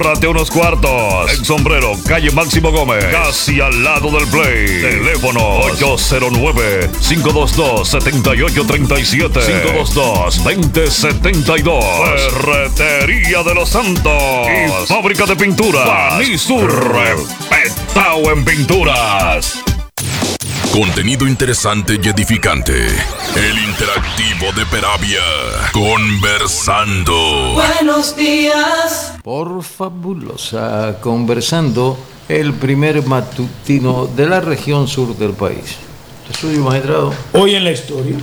Ahórrate unos cuartos. En Sombrero, calle Máximo Gómez, casi al lado del Play. Teléfono 809-522-7837. 522-2072. Ferretería de los Santos. Y fábrica de pinturas. Panisur. Respetado en pinturas. Contenido interesante y edificante. El interactivo de Peravia. Conversando. Buenos días. Por Fabulosa Conversando, el primer matutino de la región sur del país. ¿Te suyo, magistrado? Hoy en la historia.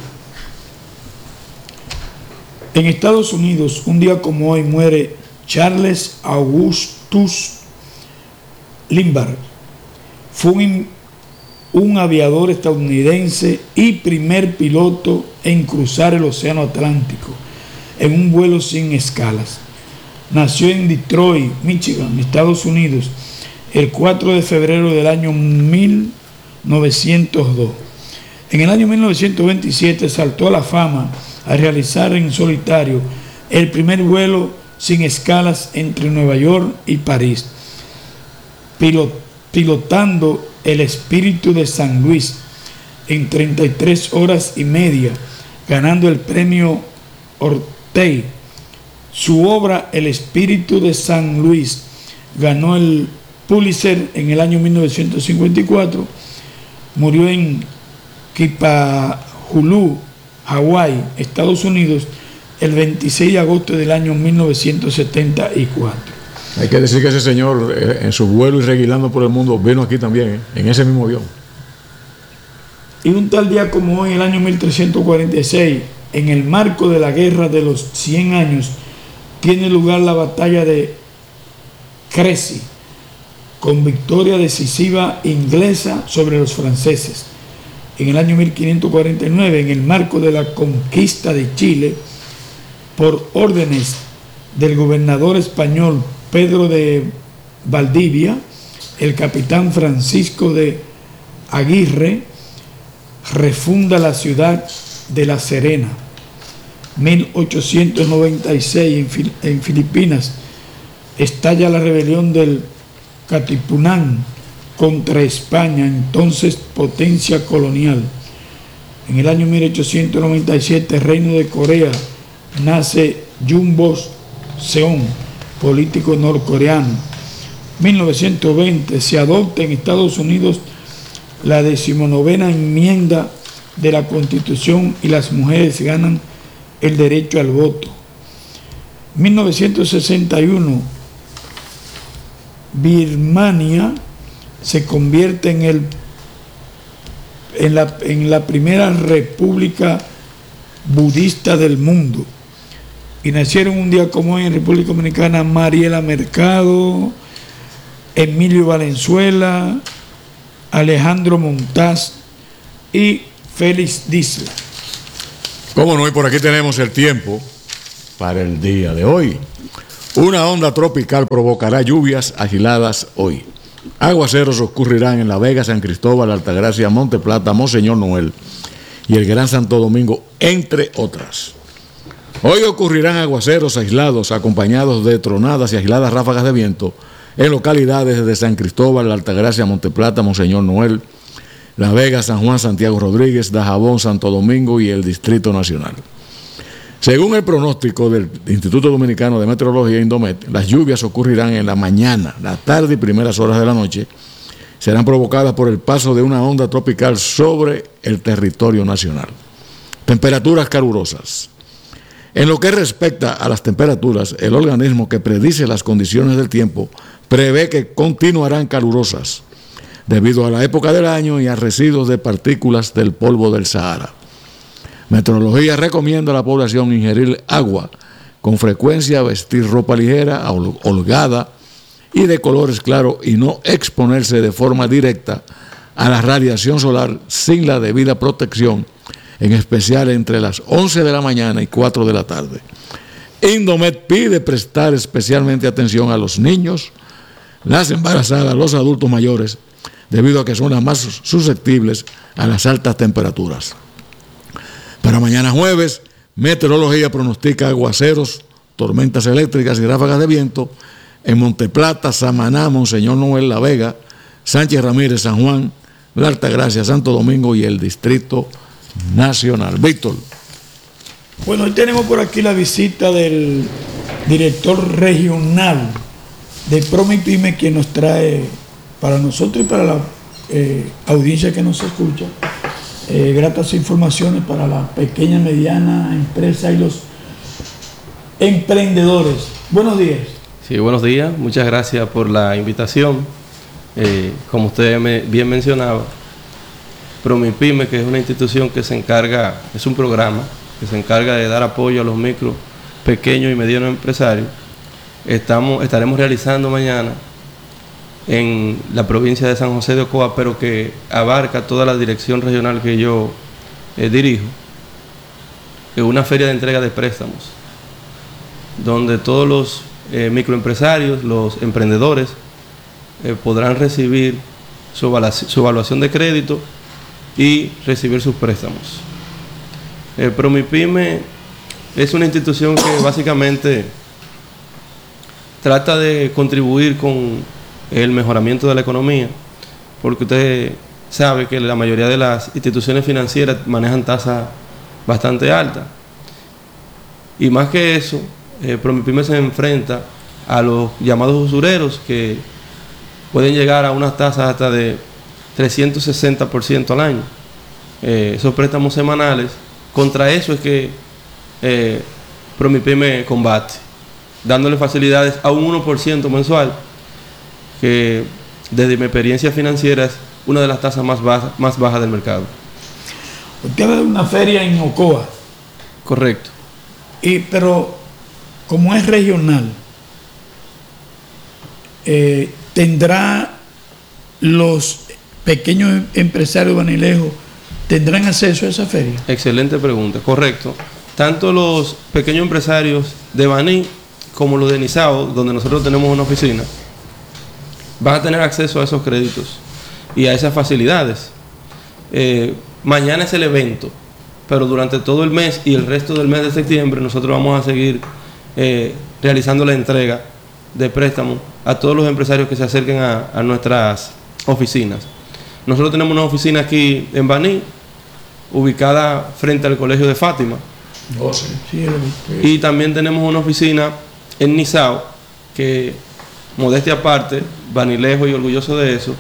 En Estados Unidos, un día como hoy, muere Charles Augustus Lindbergh. Fue un aviador estadounidense y primer piloto en cruzar el Océano Atlántico en un vuelo sin escalas. Nació en Detroit, Michigan, Estados Unidos, el 4 de febrero del año 1902. En el año 1927 saltó a la fama al realizar en solitario el primer vuelo sin escalas entre Nueva York y París, pilotando el Espíritu de San Luis en 33 horas y media, ganando el premio Orteig. Su obra El Espíritu de San Luis ganó el Pulitzer en el año 1954. Murió en Kipahulu, Hawái, Estados Unidos, el 26 de agosto del año 1974. Hay que decir que ese señor, en su vuelo y reguilando por el mundo, vino aquí también, en ese mismo avión. Y un tal día como hoy, en el año 1346, en el marco de la Guerra de los 100 años, tiene lugar la batalla de Crécy, con victoria decisiva inglesa sobre los franceses. En el año 1549, en el marco de la conquista de Chile, por órdenes del gobernador español Pedro de Valdivia, el capitán Francisco de Aguirre refunda la ciudad de La Serena. 1896, en Filipinas, estalla la rebelión del Katipunan contra España, entonces potencia colonial. En el año 1897, Reino de Corea, nace Yoon Bok-seon, político norcoreano. 1920, se adopta en Estados Unidos la 19ª enmienda de la Constitución y las mujeres ganan el derecho al voto. 1961, Birmania se convierte en la primera república budista del mundo. Y nacieron un día como hoy en República Dominicana Mariela Mercado, Emilio Valenzuela, Alejandro Montaz y Félix Disla. Cómo no, y por aquí tenemos el tiempo para el día de hoy. Una onda tropical provocará lluvias aisladas hoy. Aguaceros ocurrirán en La Vega, San Cristóbal, Altagracia, Monte Plata, Monseñor Noel y el Gran Santo Domingo, entre otras. Hoy ocurrirán aguaceros aislados acompañados de tronadas y aisladas ráfagas de viento en localidades de San Cristóbal, Altagracia, Monte Plata, Monseñor Noel, La Vega, San Juan, Santiago Rodríguez, Dajabón, Santo Domingo y el Distrito Nacional. Según el pronóstico del Instituto Dominicano de Meteorología, Indomet, las lluvias ocurrirán en la mañana, la tarde y primeras horas de la noche. Serán provocadas por el paso de una onda tropical sobre el territorio nacional. Temperaturas calurosas. En lo que respecta a las temperaturas, el organismo que predice las condiciones del tiempo prevé que continuarán calurosas debido a la época del año y a residuos de partículas del polvo del Sahara. Meteorología recomienda a la población ingerir agua con frecuencia, vestir ropa ligera, holgada y de colores claros y no exponerse de forma directa a la radiación solar sin la debida protección, en especial entre las 11 de la mañana y 4 de la tarde. Indomet pide prestar especialmente atención a los niños, las embarazadas, los adultos mayores, debido a que son las más susceptibles a las altas temperaturas. Para mañana jueves, meteorología pronostica aguaceros, tormentas eléctricas y ráfagas de viento en Monteplata, Samaná, Monseñor Noel La Vega, Sánchez Ramírez, San Juan, La Altagracia, Santo Domingo y el Distrito Nacional. Víctor. Bueno, hoy tenemos por aquí la visita del director regional de Promipyme, quien nos trae para nosotros y para la audiencia que nos escucha gratas informaciones para la pequeña, mediana empresa y los emprendedores. Buenos días. Sí, buenos días. Muchas gracias por la invitación. Como usted bien mencionaba, Promipyme, que es una institución que se encarga, es un programa que se encarga de dar apoyo a los micro, pequeños y medianos empresarios. Estaremos realizando mañana en la provincia de San José de Ocoa, pero que abarca toda la dirección regional que yo dirijo, una feria de entrega de préstamos, donde todos los microempresarios, los emprendedores, podrán recibir su evaluación de crédito y recibir sus préstamos. Promipyme es una institución que básicamente trata de contribuir con el mejoramiento de la economía, porque usted sabe que la mayoría de las instituciones financieras manejan tasas bastante altas. Y más que eso, Promipyme se enfrenta a los llamados usureros, que pueden llegar a unas tasas hasta de 360% al año. Esos préstamos semanales, contra eso es que Promipyme combate, dándole facilidades a un 1% mensual, que desde mi experiencia financiera es una de las tasas más bajas del mercado. Usted habla de una feria en Ocoa. Correcto. Pero como es regional, ¿tendrá los pequeños empresarios banilejos, tendrán acceso a esa feria? Excelente pregunta, correcto. Tanto los pequeños empresarios de Baní como los de Nizao, donde nosotros tenemos una oficina, van a tener acceso a esos créditos y a esas facilidades. Mañana es el evento, pero durante todo el mes y el resto del mes de septiembre nosotros vamos a seguir realizando la entrega de préstamos a todos los empresarios que se acerquen a nuestras oficinas. Nosotros tenemos una oficina aquí en Baní, ubicada frente al Colegio de Fátima. Oh, sí. Sí, y también tenemos una oficina en Nizao, que, modestia aparte, Banilejo y orgulloso de eso,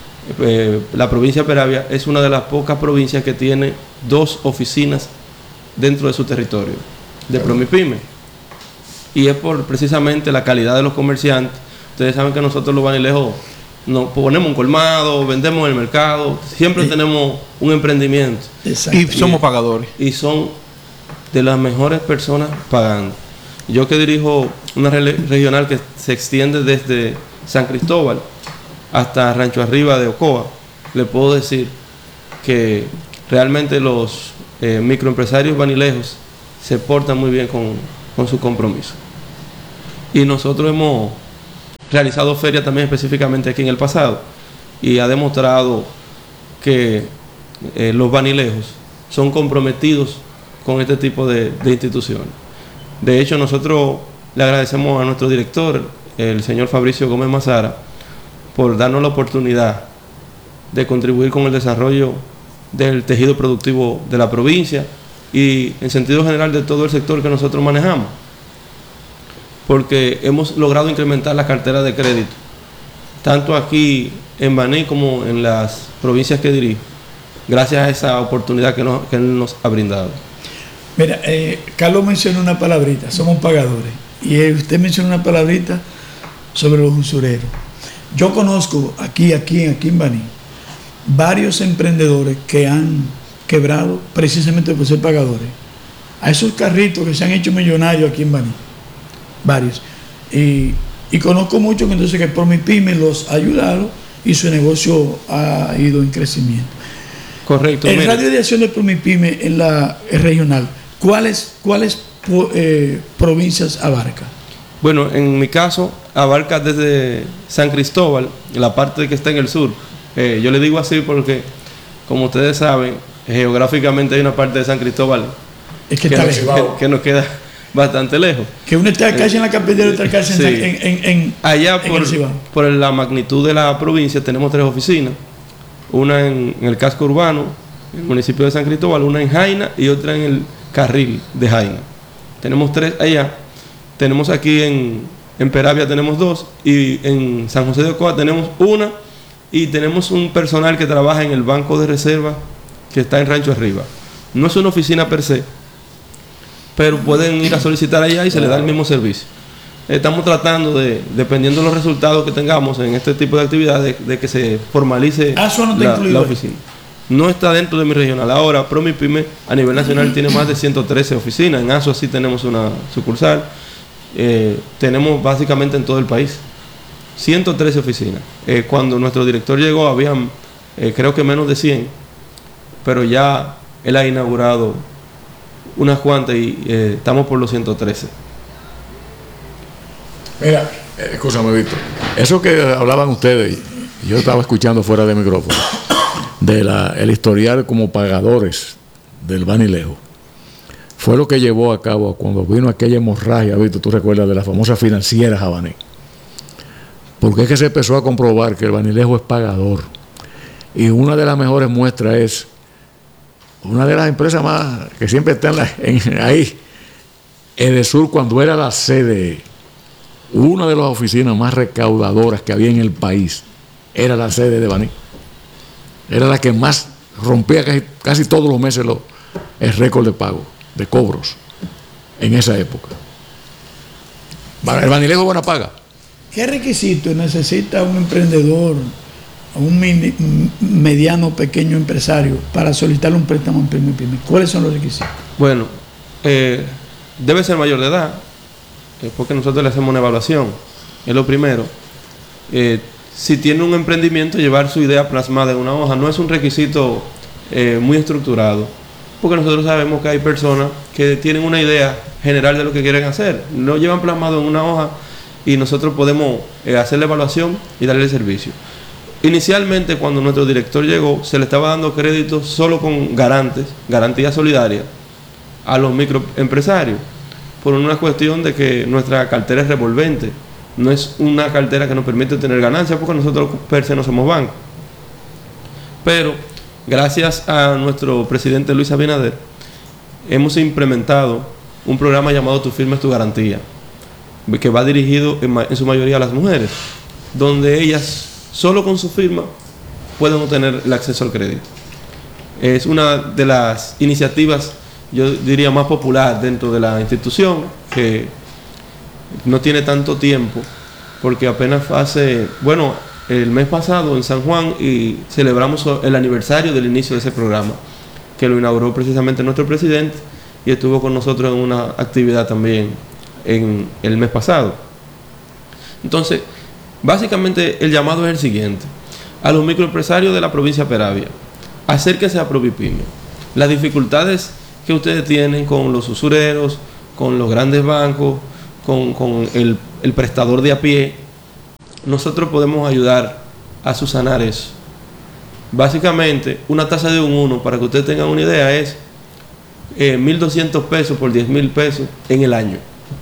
la provincia de Peravia es una de las pocas provincias que tiene 2 oficinas dentro de su territorio de Promipyme. Y es por precisamente la calidad de los comerciantes. Ustedes saben que nosotros los Banilejos nos ponemos un colmado, vendemos en el mercado, siempre tenemos un emprendimiento. Y somos pagadores. Y son de las mejores personas pagando. Yo que dirijo una regional que se extiende desde San Cristóbal hasta Rancho Arriba de Ocoa, le puedo decir que realmente los microempresarios banilejos se portan muy bien con su compromiso. Y nosotros hemos realizado ferias también específicamente aquí en el pasado, y ha demostrado que los banilejos son comprometidos con este tipo de instituciones. De hecho, nosotros le agradecemos a nuestro director, el señor Fabricio Gómez Mazara, por darnos la oportunidad de contribuir con el desarrollo del tejido productivo de la provincia y en sentido general de todo el sector que nosotros manejamos, porque hemos logrado incrementar la cartera de crédito, tanto aquí en Baní como en las provincias que dirijo, gracias a esa oportunidad que él nos ha brindado. Mira, Carlos mencionó una palabrita, somos pagadores, y usted mencionó una palabrita sobre los usureros. Yo conozco aquí en Baní varios emprendedores que han quebrado precisamente por ser pagadores. A esos carritos que se han hecho millonarios aquí en Baní, varios. Y conozco mucho que entonces que Promipyme los ha ayudado y su negocio ha ido en crecimiento. Correcto. El radio de acción de Promipyme en la regional, ¿cuáles provincias abarca? Bueno, en mi caso abarca desde San Cristóbal, la parte que está en el sur. Yo le digo así porque, como ustedes saben, geográficamente hay una parte de San Cristóbal es que, que nos queda bastante lejos. Que uno está casi en la capital y otra casi Sí. Allá en el Cibao. por la magnitud de la provincia tenemos 3 oficinas. Una en el casco urbano, en el municipio de San Cristóbal, una en Jaina y otra en el carril de Jaina. Tenemos 3 allá. Tenemos aquí en Peravia tenemos 2 y en San José de Ocoa tenemos una y tenemos un personal que trabaja en el banco de reserva que está en Rancho Arriba. No es una oficina per se, pero pueden ir a solicitar allá y se les da el mismo servicio. Estamos tratando de, dependiendo de los resultados que tengamos en este tipo de actividades, de que se formalice ASUA no está incluido la ahí. oficina. No está dentro de mi regional. Ahora, ProMIPYME a nivel nacional tiene más de 113 oficinas. En ASUA sí tenemos una sucursal. Tenemos básicamente en todo el país 113 oficinas. Cuando nuestro director llegó, habían creo que menos de 100, pero ya él ha inaugurado unas cuantas y estamos por los 113. Mira, escúchame, Víctor. Eso que hablaban ustedes, yo estaba escuchando fuera de micrófono, el historial como pagadores del Banilejo, fue lo que llevó a cabo cuando vino aquella hemorragia, Víctor, tú recuerdas, de la famosa financiera Jabané. Porque es que se empezó a comprobar que el Banilejo es pagador. Y una de las mejores muestras es una de las empresas más que siempre están ahí, Edesur, cuando era la sede, una de las oficinas más recaudadoras que había en el país, era la sede de Baní. Era la que más rompía casi todos los meses el récord de pago, de cobros, en esa época. El Banilejo buena paga. ¿Qué requisitos necesita un emprendedor o un mediano pequeño empresario para solicitar un préstamo en ProMIPYME? ¿Cuáles son los requisitos? Bueno, debe ser mayor de edad, porque nosotros le hacemos una evaluación, es lo primero. Si tiene un emprendimiento, llevar su idea plasmada en una hoja. No es un requisito muy estructurado, porque nosotros sabemos que hay personas que tienen una idea general de lo que quieren hacer, lo llevan plasmado en una hoja y nosotros podemos hacer la evaluación y darle el servicio. Inicialmente, cuando nuestro director llegó, se le estaba dando crédito solo con garantía solidaria a los microempresarios, por una cuestión de que nuestra cartera es revolvente. No es una cartera que nos permite tener ganancias, porque nosotros per se no somos banco. Pero gracias a nuestro presidente Luis Abinader, hemos implementado un programa llamado Tu Firma es tu Garantía, que va dirigido en su mayoría a las mujeres, donde ellas solo con su firma pueden obtener el acceso al crédito. Es una de las iniciativas, yo diría, más popular dentro de la institución, que no tiene tanto tiempo, porque apenas el mes pasado en San Juan y celebramos el aniversario del inicio de ese programa, que lo inauguró precisamente nuestro presidente y estuvo con nosotros en una actividad también en el mes pasado. Entonces, básicamente el llamado es el siguiente: a los microempresarios de la provincia de Peravia, acérquense a ProMIPYME. Las dificultades que ustedes tienen con los usureros, con los grandes bancos, con el prestador de a pie, nosotros podemos ayudar a subsanar eso. Básicamente, una tasa de un 1, para que ustedes tengan una idea, es 1.200 pesos por 10.000 pesos en el año.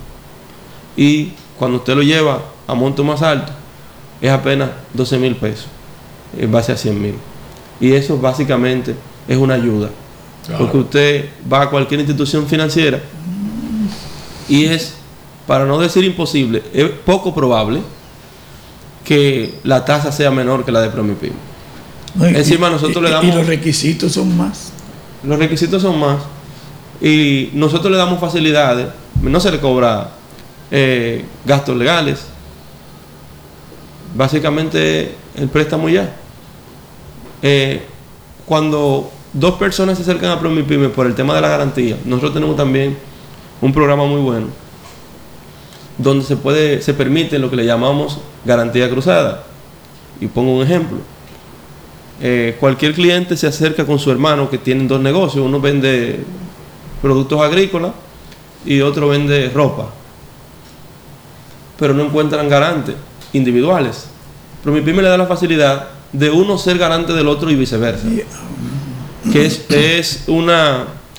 Y cuando usted lo lleva a monto más alto, es apenas 12.000 pesos en base a 100.000. Y eso básicamente es una ayuda. Claro. Porque usted va a cualquier institución financiera y es, para no decir imposible, es poco probable que la tasa sea menor que la de ProMIPYME. No, encima nosotros le damos... Y los requisitos son más. Los requisitos son más. Y nosotros le damos facilidades. No se le cobra gastos legales. Básicamente el préstamo ya. Cuando dos personas se acercan a ProMIPYME por el tema de la garantía, nosotros tenemos también un programa muy bueno donde se permite lo que le llamamos garantía cruzada. Y pongo un ejemplo. Cualquier cliente se acerca con su hermano que tienen 2 negocios. Uno vende productos agrícolas y otro vende ropa, pero no encuentran garantes individuales. ProMIPYME le da la facilidad de uno ser garante del otro y viceversa, que es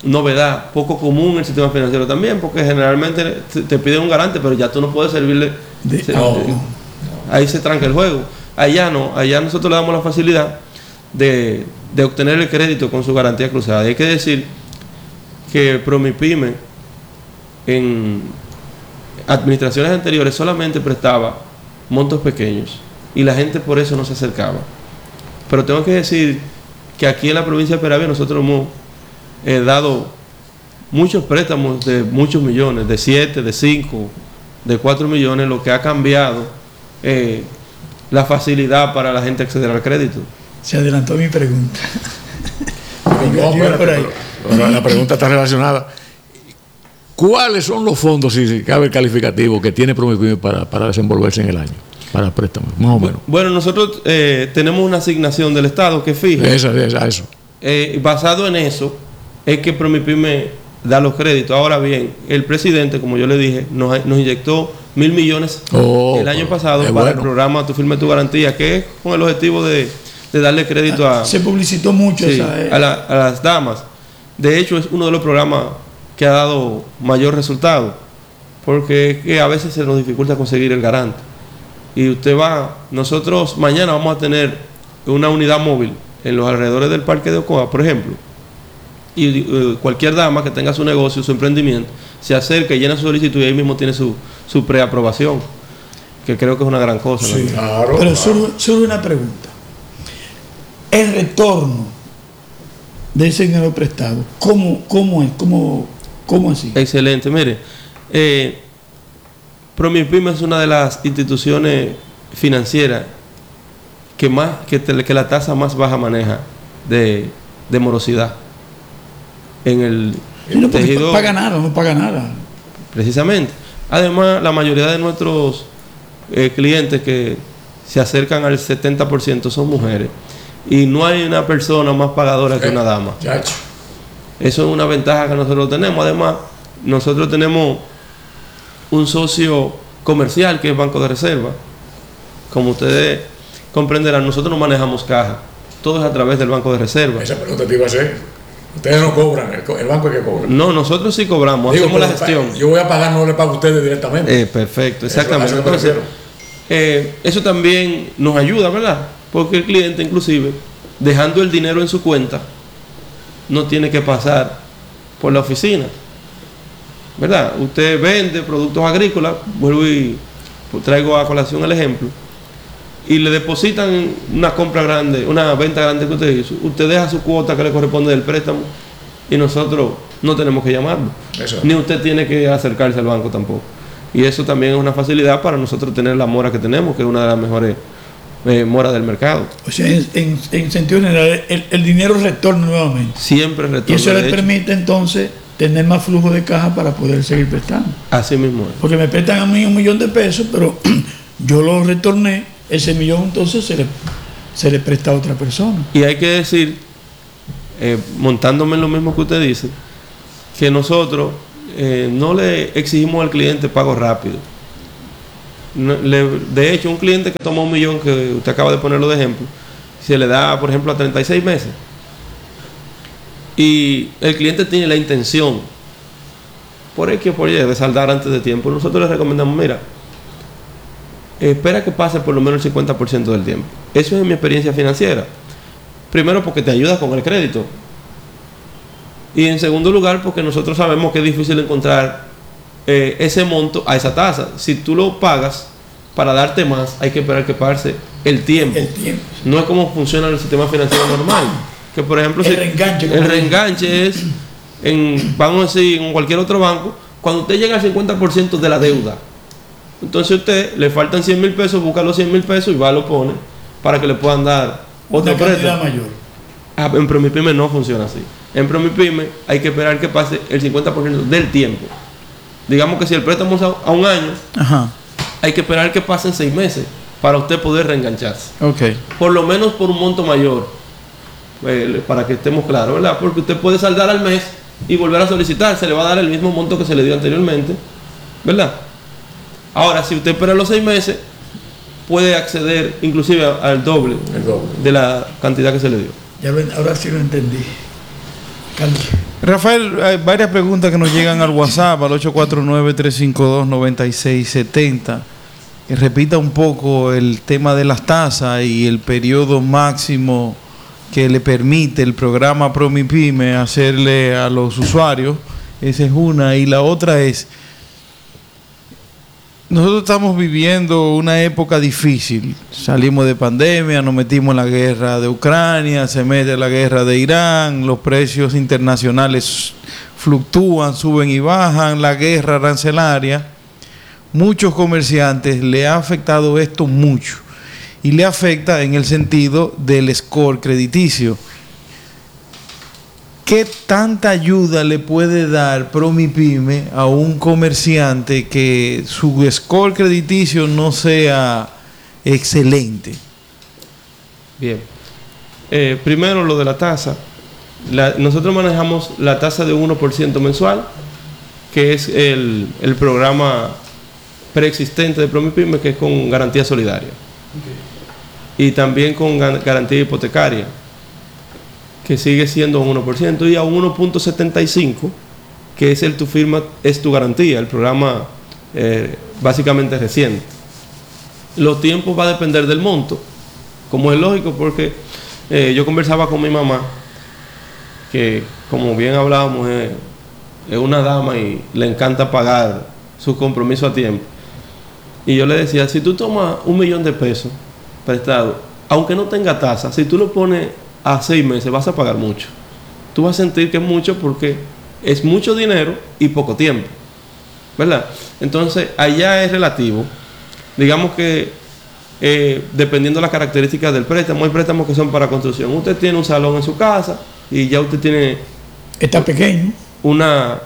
novedad, poco común en el sistema financiero también, porque generalmente te piden un garante, pero ya tú no puedes servirle. Ahí se tranca el juego. Allá no, allá nosotros le damos la facilidad de obtener el crédito con su garantía cruzada. Y hay que decir que Promipyme en administraciones anteriores solamente prestaba montos pequeños y la gente por eso no se acercaba. Pero tengo que decir que aquí en la provincia de Peravia nosotros hemos dado muchos préstamos de muchos millones, de 7, de 5, de 4 millones, lo que ha cambiado la facilidad para la gente acceder al crédito. Se adelantó mi pregunta. No, espérate, pero la pregunta está relacionada. ¿Cuáles son los fondos, si cabe el calificativo, que tiene Promipyme para desenvolverse en el año? Para préstamos, más o menos. Bueno, nosotros tenemos una asignación del Estado que fija. Eso. Basado en eso, es que Promipyme da los créditos. Ahora bien, el presidente, como yo le dije, nos inyectó 1.000 millones el año pasado para el programa Tu Firma Tu Garantía, que es con el objetivo de darle crédito a... Se publicitó mucho a las damas. De hecho, es uno de los programas que ha dado mayor resultado, porque es que a veces se nos dificulta conseguir el garante. Y nosotros mañana vamos a tener una unidad móvil en los alrededores del Parque de Ocoa, por ejemplo, y cualquier dama que tenga su negocio, su emprendimiento, se acerca y llena su solicitud y ahí mismo tiene su preaprobación, que creo que es una gran cosa. Sí, claro. Pero surge una pregunta. El retorno de ese dinero prestado, ¿cómo es? ¿Cómo así? Excelente. Mire, Promipyme es una de las instituciones financieras que la tasa más baja maneja de morosidad en el tejido. No paga nada. Precisamente. Además, la mayoría de nuestros clientes que se acercan al 70% son mujeres. Y no hay una persona más pagadora que una dama. Chacho. Eso es una ventaja que nosotros tenemos. Además, nosotros tenemos un socio comercial que es Banco de Reserva. Como ustedes comprenderán, nosotros no manejamos caja. Todo es a través del Banco de Reserva. Esa pregunta te iba a hacer. Ustedes no cobran, el banco es que cobra. No, nosotros sí cobramos, hacemos la gestión. Yo voy a pagar, no le pago a ustedes directamente. Perfecto, exactamente. Entonces, eso también nos ayuda, ¿verdad? Porque el cliente, inclusive, dejando el dinero en su cuenta, no tiene que pasar por la oficina, ¿verdad? Usted vende productos agrícolas, vuelvo y traigo a colación el ejemplo, y le depositan una compra grande, una venta grande que usted hizo, usted deja su cuota que le corresponde del préstamo y nosotros no tenemos que llamarlo. Eso. Ni usted tiene que acercarse al banco tampoco. Y eso también es una facilidad para nosotros tener la mora que tenemos, que es una de las mejores mora del mercado. O sea, en sentido general, el dinero retorna nuevamente. Siempre retorna. Y eso le permite entonces tener más flujo de caja para poder seguir prestando. Así mismo es. Porque me prestan a mí $1 millón, pero yo lo retorné, ese millón entonces se le presta a otra persona. Y hay que decir, montándome en lo mismo que usted dice, que nosotros no le exigimos al cliente pago rápido. De hecho, un cliente que toma $1 millón, que usted acaba de ponerlo de ejemplo, se le da, por ejemplo, a 36 meses. Y el cliente tiene la intención, por X o por Y, de saldar antes de tiempo. Nosotros le recomendamos, mira, espera que pase por lo menos el 50% del tiempo. Eso es mi experiencia financiera. Primero, porque te ayuda con el crédito. Y en segundo lugar, porque nosotros sabemos que es difícil encontrar ese monto a esa tasa. Si tú lo pagas para darte más, hay que esperar que pase el tiempo. No es como funciona el sistema financiero normal, que por ejemplo el reenganche es vamos a decir, en cualquier otro banco, cuando usted llega al 50% de la deuda, entonces usted le faltan 100,000 pesos, busca los 100,000 pesos y va, lo pone para que le puedan dar otro préstamo mayor. En Promipyme no funciona así. En Promipyme hay que esperar que pase el 50% del tiempo. Digamos que si el préstamo es a un año, hay que esperar que pasen 6 meses para usted poder reengancharse. Por lo menos por un monto mayor, para que estemos claros, ¿verdad? Porque usted puede saldar al mes y volver a solicitar, se le va a dar el mismo monto que se le dio anteriormente, ¿verdad? Ahora, si usted espera los 6 meses, puede acceder inclusive al doble de la cantidad que se le dio. Ahora sí lo entendí. Rafael, hay varias preguntas que nos llegan al WhatsApp, al 849-352-9670. Que repita un poco el tema de las tasas y el periodo máximo que le permite el programa Promipyme hacerle a los usuarios. Esa es una. Y la otra es, nosotros estamos viviendo una época difícil. Salimos de pandemia, nos metimos en la guerra de Ucrania, se mete la guerra de Irán, los precios internacionales fluctúan, suben y bajan, la guerra arancelaria. Muchos comerciantes le ha afectado esto mucho y le afecta en el sentido del score crediticio. ¿Qué tanta ayuda le puede dar Promipyme a un comerciante que su score crediticio no sea excelente? Bien. Primero lo de la tasa. Nosotros manejamos la tasa de 1% mensual, que es el programa preexistente de Promipyme, que es con garantía solidaria. Okay. Y también con garantía hipotecaria, que sigue siendo un 1%, y a un 1.75, que es tu firma, es tu garantía, el programa básicamente reciente. Los tiempos va a depender del monto, como es lógico, porque yo conversaba con mi mamá, que como bien hablábamos, es una dama y le encanta pagar su compromiso a tiempo. Y yo le decía, si tú tomas $1,000,000 prestado, aunque no tenga tasa, si tú lo pones a 6 meses, vas a pagar mucho. Tú vas a sentir que es mucho porque es mucho dinero y poco tiempo, ¿verdad? Entonces, allá es relativo. Digamos que dependiendo de las características del préstamo, hay préstamos que son para construcción. Usted tiene un salón en su casa y ya usted tiene... Está pequeño. Una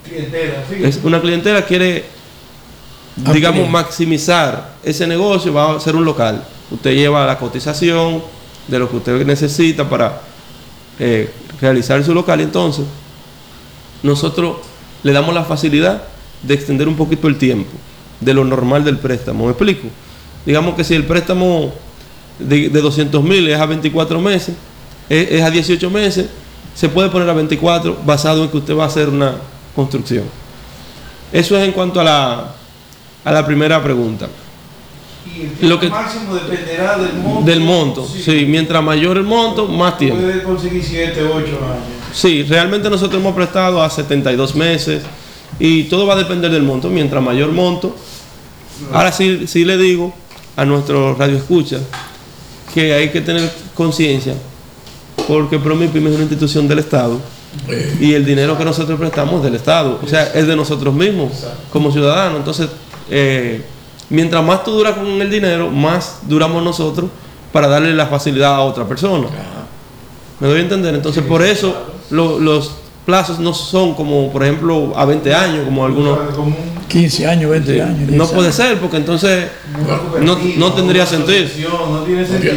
clientela quiere... digamos, maximizar ese negocio, va a ser un local. Usted lleva la cotización de lo que usted necesita para realizar su local. Entonces, nosotros le damos la facilidad de extender un poquito el tiempo de lo normal del préstamo. ¿Me explico? Digamos que si el préstamo de 200,000 es a 24 meses, es a 18 meses, se puede poner a 24 basado en que usted va a hacer una construcción. Eso es en cuanto a la primera pregunta. Y el tiempo máximo dependerá del monto. Sí, mientras mayor el monto, más tiempo. Puede conseguir 7, 8 años. Sí, realmente nosotros hemos prestado a 72 meses y todo va a depender del monto. Mientras mayor monto. Ahora sí le digo a nuestros radioescuchas que hay que tener conciencia, porque Promipyme es una institución del Estado y el dinero que nosotros prestamos es del Estado, o sea, es de nosotros mismos como ciudadanos. Entonces, mientras más tú duras con el dinero, más duramos nosotros para darle la facilidad a otra persona. ¿Me doy a entender? Entonces, por eso los plazos no son como, por ejemplo, a 20 años, como algunos... 15 años, 20 años. No puede ser, porque entonces no tendría sentido. No tiene sentido.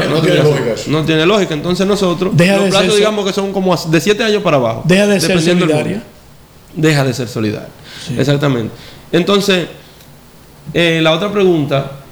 No tiene lógica. Entonces nosotros, los plazos digamos que son como de 7 años para abajo. Deja de ser solidaria. Deja de ser solidaria. Sí. Exactamente. Entonces, la otra pregunta